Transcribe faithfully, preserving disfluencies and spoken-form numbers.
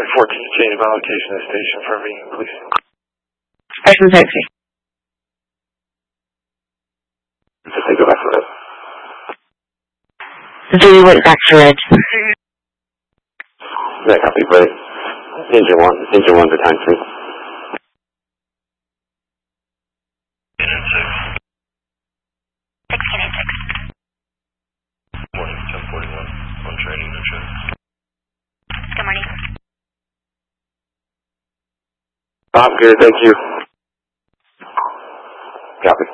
Flight fourteen, change my location to station for me, please. Person taxi. Just take it back to red. Zulu went back to red. Yeah, copy, great. Engine one, engine one to time three. sixteen eighty-six. Morning, ten forty-one. On training, no check. Good morning. I'm good, thank you. Copy.